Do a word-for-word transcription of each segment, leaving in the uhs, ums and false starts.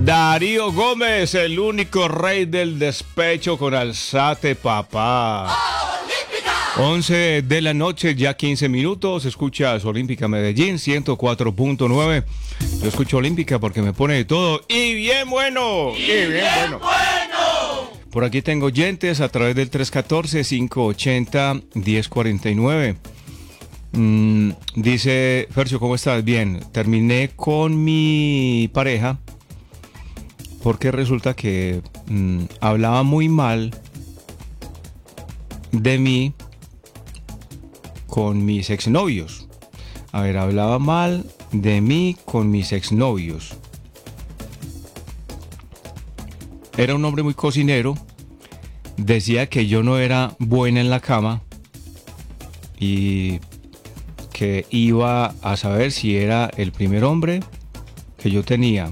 Darío Gómez, el único rey del despecho con Alzate Papá. once de la noche, ya quince minutos, escuchas Olímpica Medellín, ciento cuatro punto nueve. Yo escucho Olímpica porque me pone de todo y bien bueno. Y, y bien, bien bueno. bueno. Por aquí tengo oyentes a través del tres uno cuatro, cinco ocho cero, uno cero cuatro nueve. Mm, dice, Fercio, ¿cómo estás? Bien, terminé con mi pareja porque resulta que mm, hablaba muy mal de mí con mis exnovios. A ver, hablaba mal de mí con mis exnovios. Era un hombre muy cocinero. Decía que yo no era buena en la cama y que iba a saber si era el primer hombre que yo tenía.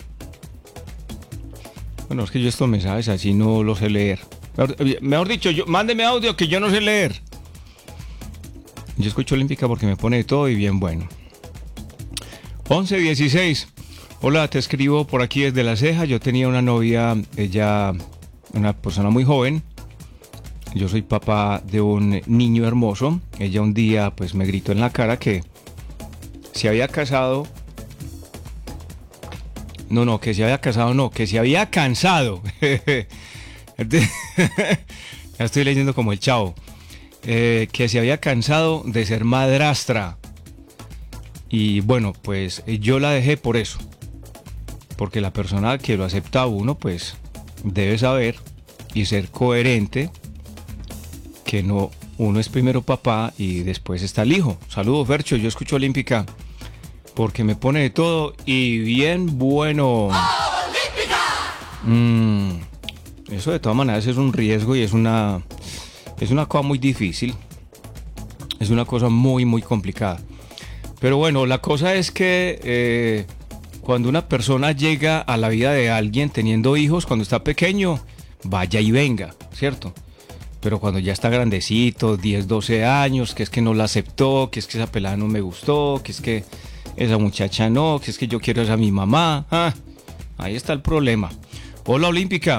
Bueno, es que yo estos mensajes así no los sé leer. Mejor, mejor dicho, yo, mándeme audio que yo no sé leer. Yo escucho Olímpica porque me pone de todo y bien bueno. once dieciséis. Hola, te escribo por aquí desde La Ceja. Yo tenía una novia, ella, una persona muy joven. Yo soy papá de un niño hermoso. Ella un día pues me gritó en la cara que se había casado. No, no, que se había casado, no, que se había cansado. Ya estoy leyendo como el Chavo. Eh, que se había cansado de ser madrastra. Y bueno, pues yo la dejé por eso. Porque la persona que lo acepta a uno, pues debe saber y ser coherente que no, uno es primero papá y después está el hijo. Saludos, Fercho, yo escucho Olímpica porque me pone de todo y bien bueno. Mm, eso de todas maneras es un riesgo y es una, es una cosa muy difícil. Es una cosa muy, muy complicada. Pero bueno, la cosa es que eh, cuando una persona llega a la vida de alguien teniendo hijos, cuando está pequeño, vaya y venga, ¿cierto? Pero cuando ya está grandecito, diez, doce años, que es que no la aceptó, que es que esa pelada no me gustó, que es que esa muchacha no, que es que yo quiero a mi mamá. Ah, ahí está el problema. Hola, Olímpica.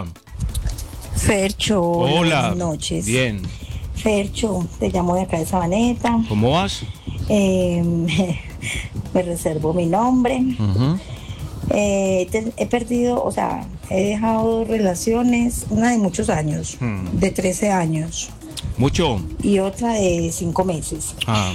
Fercho, hola, hola. Buenas noches. Bien. Fercho, te llamo de acá de Sabaneta. ¿Cómo vas? Eh, me, me reservo mi nombre. Uh-huh. Eh, te, he perdido, o sea, he dejado relaciones, una de muchos años, hmm. de trece años. ¿Mucho? Y otra de cinco meses. Ah.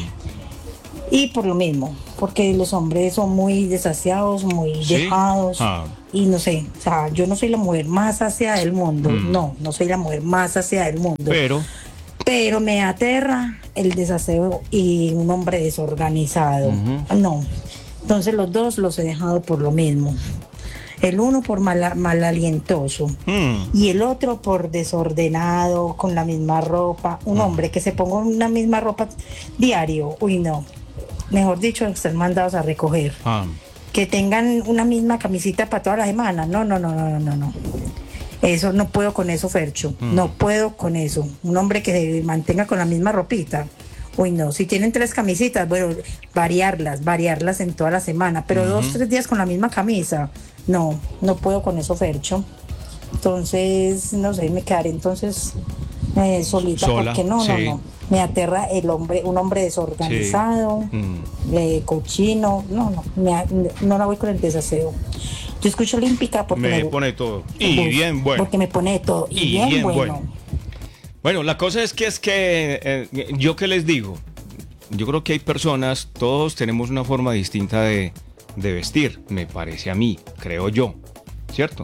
Y por lo mismo, porque los hombres son muy desasiados, muy ¿sí? dejados. Ah. Y no sé, o sea, yo no soy la mujer más saciada del mundo. Hmm. No, no soy la mujer más saciada del mundo. Pero... Pero me aterra el desaseo y un hombre desorganizado. Uh-huh. No. Entonces los dos los he dejado por lo mismo. El uno por mal, malalientoso mm. y el otro por desordenado, con la misma ropa. Un mm. hombre que se ponga una misma ropa diario, uy no. Mejor dicho, están mandados a recoger. Ah. Que tengan una misma camisita para toda la semana. No, no, no, no, no, no. Eso no puedo con eso, Fercho. Mm. No puedo con eso. Un hombre que se mantenga con la misma ropita. Uy, no, si tienen tres camisitas, bueno, variarlas, variarlas en toda la semana, pero uh-huh. dos, tres días con la misma camisa, no, no puedo con eso, Fercho. Entonces, no sé, me quedaré entonces eh, solita, Sola, porque no, sí. no, no, me aterra el hombre, un hombre desorganizado, sí. mm. eh, cochino, no, no, me, no la voy con el desaseo. Yo escucho Olímpica porque me, me pone todo, y pues, bien bueno. Porque me pone todo, y, y bien, bien bueno. bueno. Bueno, la cosa es que es que eh, yo qué les digo, yo creo que hay personas, todos tenemos una forma distinta de, de vestir, me parece a mí, creo yo, ¿cierto?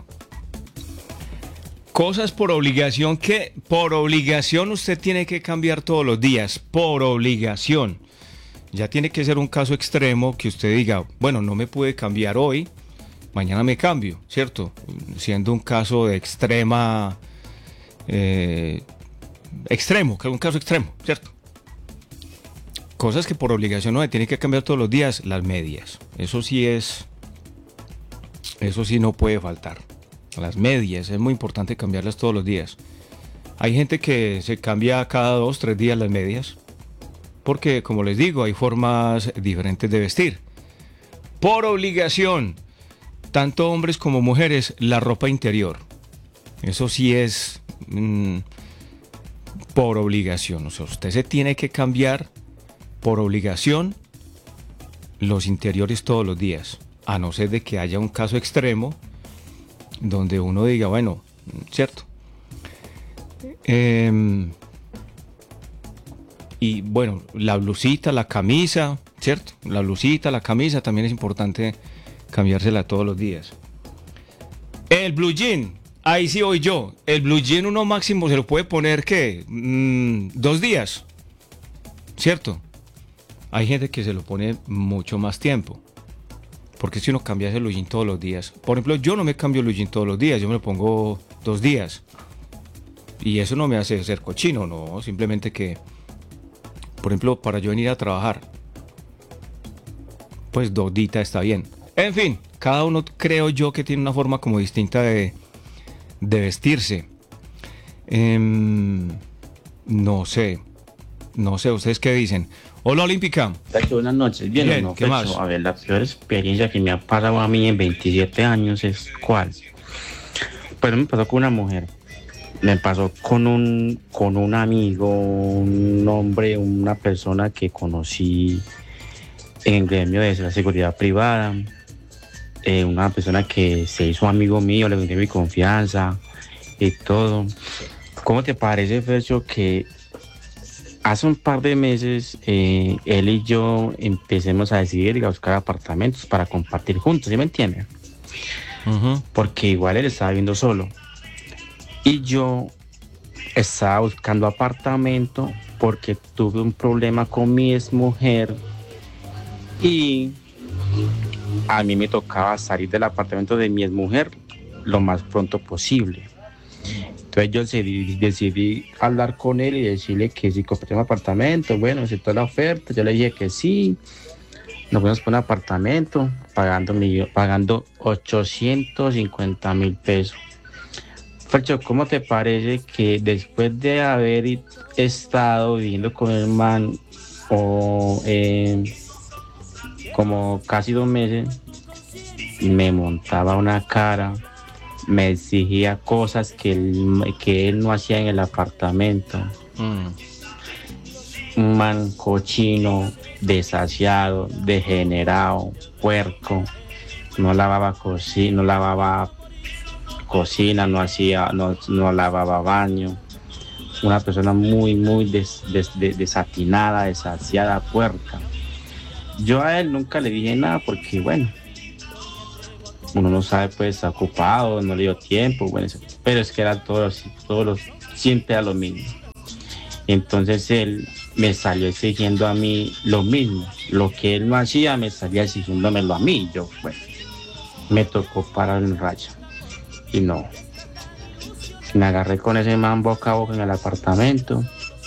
Cosas por obligación que por obligación usted tiene que cambiar todos los días, por obligación. Ya tiene que ser un caso extremo que usted diga, bueno, no me pude cambiar hoy, mañana me cambio, ¿cierto? Siendo un caso de extrema... Eh, extremo, que es un caso extremo, ¿cierto? Cosas que por obligación no se tienen que cambiar todos los días, las medias. Eso sí es, eso sí no puede faltar. Las medias, es muy importante cambiarlas todos los días. Hay gente que se cambia cada dos, tres días las medias, porque como les digo, hay formas diferentes de vestir. Por obligación. tanto hombres como mujeres, la ropa interior. Eso sí es mmm, por obligación. O sea, usted se tiene que cambiar por obligación los interiores todos los días, a no ser de que haya un caso extremo donde uno diga, bueno, cierto. Eh, y bueno, la blusita, la camisa, cierto, la blusita, la camisa también es importante cambiársela todos los días. El blue jean, ahí sí voy yo. El blue jean uno máximo se lo puede poner, ¿qué? Mm, dos días, ¿cierto? Hay gente que se lo pone mucho más tiempo. Porque si uno cambia ese blue jean todos los días. Por ejemplo, yo no me cambio el blue jean todos los días, yo me lo pongo dos días. Y eso no me hace ser cochino, no. Simplemente que, por ejemplo, para yo venir a trabajar, pues dos días está bien. En fin, cada uno creo yo que tiene una forma como distinta de, de vestirse. Eh, no sé, no sé, ¿ustedes qué dicen? Hola, Olímpica. Buenas noches. Bien, Bien, no, ¿qué pues, más? A ver, la peor experiencia que me ha pasado a mí en veintisiete años es ¿cuál? Pues me pasó con una mujer. Me pasó con un, con un amigo, un hombre, una persona que conocí en el gremio de la seguridad privada. Eh, una persona que se hizo amigo mío, le brindé mi confianza y todo. ¿Cómo te parece, Fercho, que hace un par de meses eh, él y yo empecemos a decidir ir a buscar apartamentos para compartir juntos, ¿sí me entiendes? Uh-huh. Porque igual él estaba viviendo solo y yo estaba buscando apartamento porque tuve un problema con mi exmujer y a mí me tocaba salir del apartamento de mi exmujer lo más pronto posible. Entonces yo decidí, decidí hablar con él y decirle que si compré un apartamento, bueno, aceptó la oferta, yo le dije que sí, nos fuimos por un apartamento pagando, pagando ochocientos cincuenta mil pesos. Fercho, ¿cómo te parece que después de haber estado viviendo con el man o eh, como casi dos meses, me montaba una cara, me exigía cosas que él, que él no hacía en el apartamento? Mm. Un man cochino, desasiado, degenerado, puerco, no lavaba cocina, no lavaba cocina, no hacía, no, no lavaba baño. Una persona muy, muy des, des, des, desatinada, desasiada, puerca. Yo a él nunca le dije nada porque, bueno, uno no sabe, pues está ocupado, no le dio tiempo, bueno, pero es que era todos, todos los, siempre a lo mismo. Entonces él me salió exigiendo a mí lo mismo, lo que él no hacía me salía exigiéndomelo a mí. Yo, bueno, me tocó parar en raya y no, me agarré con ese man boca a boca en el apartamento.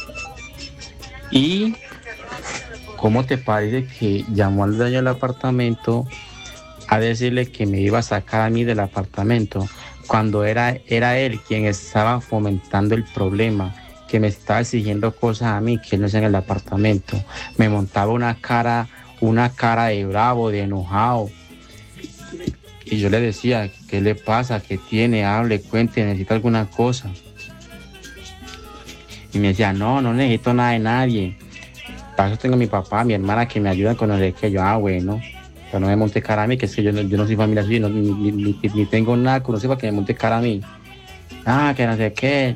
Y ¿cómo te parece que llamó al dueño del apartamento a decirle que me iba a sacar a mí del apartamento cuando era, era él quien estaba fomentando el problema, que me estaba exigiendo cosas a mí que no es en el apartamento? Me montaba una cara, una cara de bravo, de enojado. Y yo le decía, ¿qué le pasa? ¿Qué tiene? Hable, cuente, necesita alguna cosa. Y me decía, no, no necesito nada de nadie. Para eso tengo a mi papá, mi hermana que me ayudan con el que yo, ah, bueno. Pero no me monte cara a mí, que es que yo no, yo no soy familia suya, no, ni, ni, ni, ni tengo nada conocido para que me monte cara a mí. Ah, que no sé qué.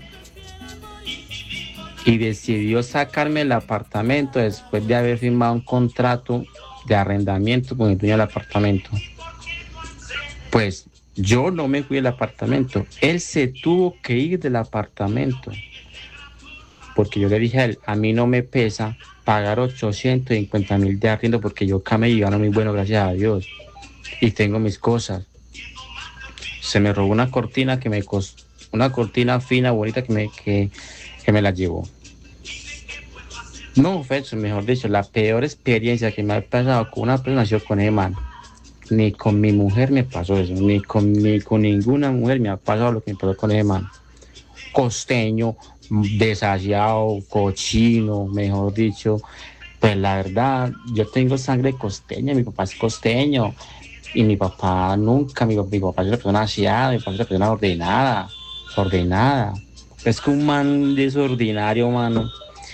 Y decidió sacarme el apartamento después de haber firmado un contrato de arrendamiento con el dueño del apartamento. Pues yo no me fui del apartamento, él se tuvo que ir del apartamento. Porque yo le dije a él, a mí no me pesa pagar ochocientos cincuenta mil de arriendo porque yo acá me gano muy bueno, gracias a Dios. Y tengo mis cosas. Se me robó una cortina que me costó, una cortina fina, bonita que me, que, que me la llevó. No, Fecho, mejor dicho, la peor experiencia que me ha pasado con una persona ha sido con ese man. Ni con mi mujer me pasó eso, ni con, ni con ninguna mujer me ha pasado lo que me pasó con ese man. Costeño, desasiado, cochino, mejor dicho. Pues la verdad, yo tengo sangre costeña, mi papá es costeño, y mi papá nunca, mi, mi papá es una persona aseada, mi papá es una persona ordenada, ordenada. Es que un man desordinario, mano,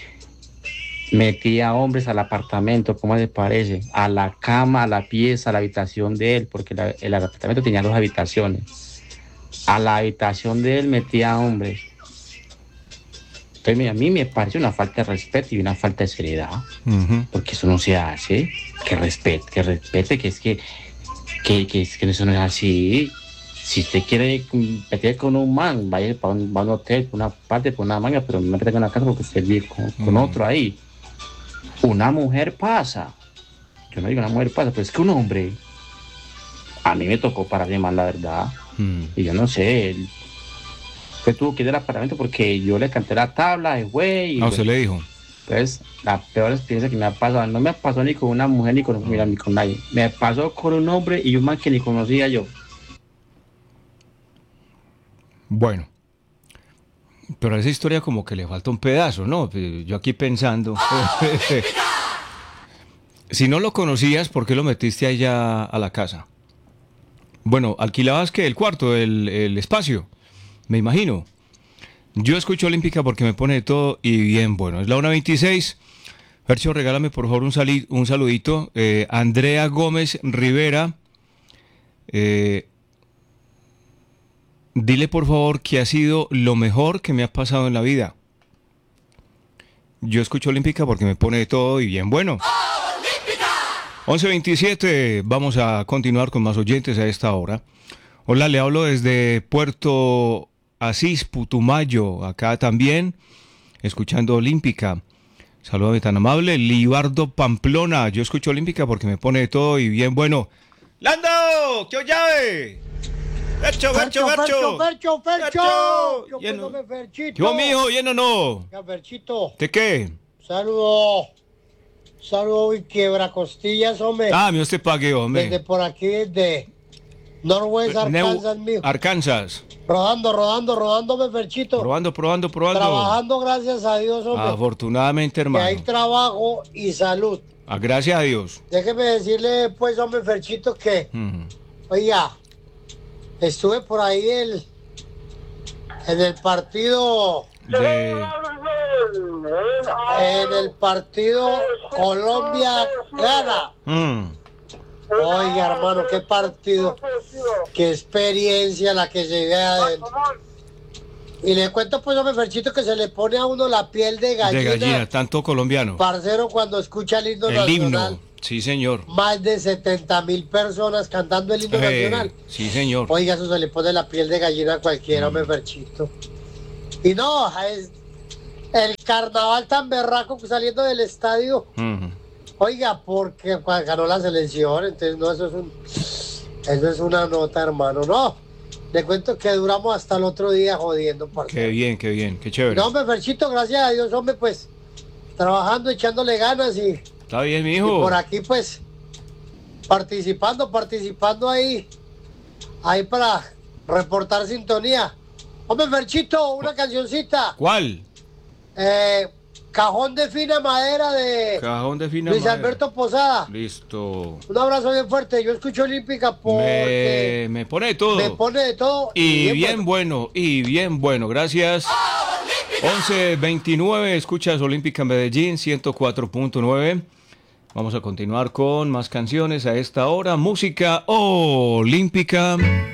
metía hombres al apartamento, ¿cómo les parece? A la cama, a la pieza, a la habitación de él, porque la, el apartamento tenía dos habitaciones. A la habitación de él metía hombres. Entonces a mí me parece una falta de respeto y una falta de seriedad, uh-huh. porque eso no se hace. Que respete, que respete, que es que, que, que, es que eso no es así. Si usted quiere meter con un man, vaya para un, para un hotel, por una parte, por una manga, pero no me meta con una casa porque usted vive con, con uh-huh. otro ahí. Una mujer pasa. Yo no digo una mujer pasa, pero es que un hombre, a mí me tocó pararle mal, la verdad. Uh-huh. Y yo no sé, él, que tuvo que ir al apartamento porque yo le canté la tabla de güey. Ah, usted le dijo. Entonces, la peor experiencia que me ha pasado, no me pasó ni con una mujer ni con, mira, ni con nadie. Me pasó con un hombre y un man que ni conocía yo. Bueno, pero a esa historia como que le falta un pedazo, ¿no? Yo aquí pensando. Si no lo conocías, ¿por qué lo metiste allá a la casa? Bueno, ¿alquilabas qué? El cuarto, el, el espacio. Me imagino. Yo escucho Olímpica porque me pone de todo y bien bueno. Es la una veintiséis. Fercho, regálame por favor un, sali- un saludito. Eh, Andrea Gómez Rivera. Eh, dile por favor que ha sido lo mejor que me ha pasado en la vida. Yo escucho Olímpica porque me pone de todo y bien bueno. once veintisiete. Vamos a continuar con más oyentes a esta hora. Hola, le hablo desde Puerto Asís, Putumayo, acá también, escuchando Olímpica. Saludos tan amable. Libardo Pamplona, yo escucho Olímpica porque me pone de todo y bien bueno. ¡Lando! ¡Qué llave! ¡Fercho, Fercho, Fercho! ¡Fercho, Fercho! Yo Lleno. Ferchito. Yo, mijo, lleno no. Ya, Ferchito. ¿De qué? Saludo. Saludo y quiebra costillas, hombre. Ah, mi usted pague, hombre. Desde por aquí, desde Northwest Arkansas, Neu- mijo. Arkansas. Rodando, rodando, rodándome, Ferchito. Probando, probando, probando. Trabajando, gracias a Dios, hombre. Afortunadamente, Que hermano. hay trabajo y salud. Ah, gracias a Dios. Déjeme decirle, pues, hombre, Ferchito, que, Uh-huh. oiga, estuve por ahí el, en el partido, De... en el partido Colombia-Ghana. Mm. Oiga, hermano, qué partido, qué experiencia la que se ve adentro. Y le cuento, pues, hombre, Ferchito, que se le pone a uno la piel de gallina. De gallina, tanto colombiano. Parcero, cuando escucha el himno El nacional. himno, sí señor. Más de setenta mil personas cantando el himno Eh, nacional. sí señor. Oiga, eso se le pone la piel de gallina a cualquiera, hombre, Ferchito. Y no, es el carnaval tan berraco que saliendo del estadio. Uh-huh. Oiga, porque ganó la selección, entonces no, eso es un, eso es una nota, hermano, no. Le cuento que duramos hasta el otro día jodiendo, parce. Qué bien, qué bien, qué chévere. No, hombre, Ferchito, gracias a Dios, hombre, pues, trabajando, echándole ganas y, Está bien, y mijo. por aquí, pues, participando, participando ahí, ahí para reportar sintonía. Hombre, Ferchito, una cancioncita. ¿Cuál? Eh, Cajón de Fina Madera de Cajón de Fina Luis Madera. Alberto Posada. Listo. Un abrazo bien fuerte. Yo escucho Olímpica porque Me, me pone de todo. me pone de todo. Y bien bueno, y bien bueno, gracias. once veintinueve, escuchas Olímpica Medellín, ciento cuatro punto nueve. Vamos a continuar con más canciones a esta hora. Música olímpica.